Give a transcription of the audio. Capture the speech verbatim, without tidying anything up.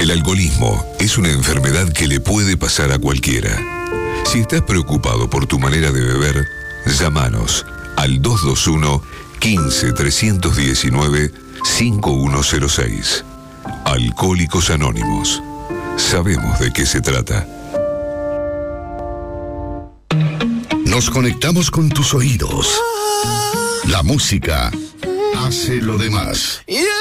El alcoholismo es una enfermedad que le puede pasar a cualquiera. Si estás preocupado por tu manera de beber, llámanos al dos dos uno, quince, trescientos diecinueve, cincuenta y uno cero seis. Alcohólicos Anónimos. Sabemos de qué se trata. Nos conectamos con tus oídos. La música hace lo demás.